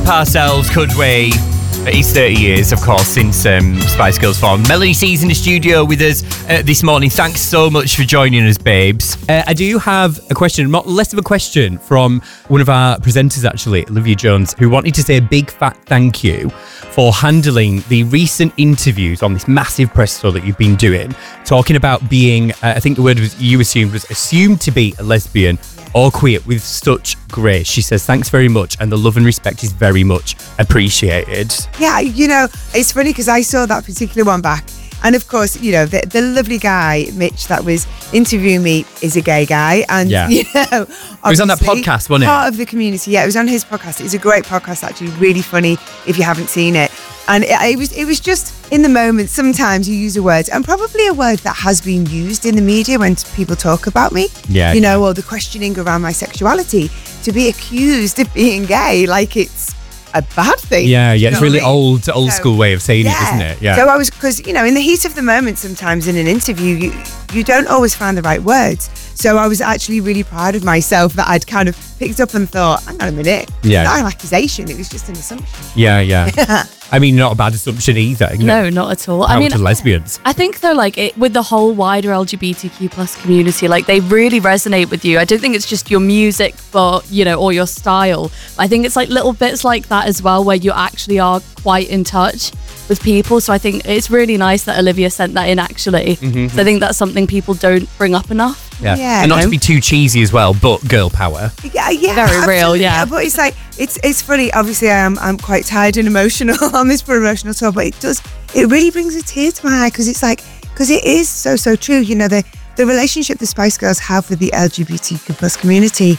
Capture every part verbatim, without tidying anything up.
Ourselves, could we? It's thirty years, of course, since um, Spice Girls formed. Melanie C's in the studio with us uh, this morning. Thanks so much for joining us, babes. Uh, I do have a question, not less of a question, from one of our presenters, actually, Olivia Jones, who wanted to say a big fat thank you for handling the recent interviews on this massive press tour that you've been doing, talking about being, uh, I think the word was you assumed was assumed to be a lesbian or queer with such grace. She says, thanks very much, and the love and respect is very much appreciated. Yeah, you know, it's funny because I saw that particular one back. And of course, you know, the, the lovely guy, Mitch, that was interviewing me is a gay guy. And, yeah. you know, it was on that podcast, wasn't it? Part of the community. Yeah, it was on his podcast. It's a great podcast, actually, really funny if you haven't seen it. And it, it was it was just in the moment. Sometimes you use a word, and probably a word that has been used in the media when people talk about me. Yeah. You know, or the questioning around my sexuality. To be accused of being gay, like it's a bad thing. Yeah, yeah. It's you know really what I mean? old, old So, school way of saying yeah. it, isn't it? Yeah. So I was, because, you know, in the heat of the moment, sometimes in an interview, you, you don't always find the right words. So I was actually really proud of myself that I'd kind of picked up and thought, hang on a minute. Yeah. It's not an accusation. It was just an assumption. Yeah, yeah. I mean, not a bad assumption either. You know? No, not at all. Out I mean, to lesbians. I think though, like it, with the whole wider L G B T Q plus community, like they really resonate with you. I don't think it's just your music, but you know, or your style. I think it's like little bits like that as well, where you actually are quite in touch with people. So I think it's really nice that Olivia sent that in. Actually, Mm-hmm. so I think that's something people don't bring up enough. Yeah. Yeah, And not no. to be too cheesy as well, but girl power. Yeah, yeah, Very real, absolutely. yeah. But it's like it's it's funny. Obviously, I'm I'm quite tired and emotional on this promotional tour, but it does it really brings a tear to my eye because it's like because it is so so true. You know, the the relationship the Spice Girls have with the L G B T Q plus community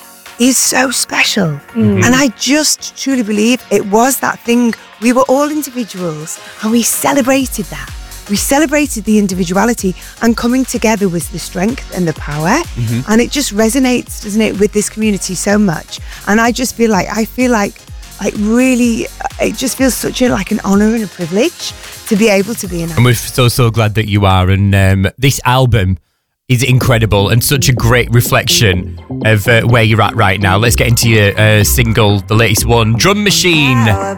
is so special, Mm-hmm. and I just truly believe it was that thing. We were all individuals, and we celebrated that. We celebrated the individuality, and coming together was the strength and the power. Mm-hmm. And it just resonates, doesn't it, with this community so much. And I just feel like, I feel like, like really, it just feels such a, like an honor and a privilege to be able to be an And we're so, so glad that you are. And um, this album is incredible and such a great reflection of uh, where you're at right now. Let's get into your uh, single, the latest one, Drum Machine.